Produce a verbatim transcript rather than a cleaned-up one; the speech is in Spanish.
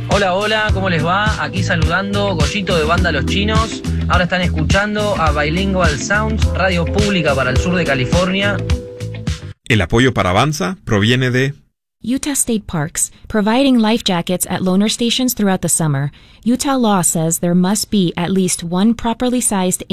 Hola, hola, ¿cómo les va? Aquí saludando, Goyito de Banda Los Chinos. Ahora están escuchando a Bilingual Sounds, radio pública para el sur de California. El apoyo para Avanza proviene de Utah State Parks, providing life jackets at loaner stations throughout the summer. Utah law says there must be at least one properly sized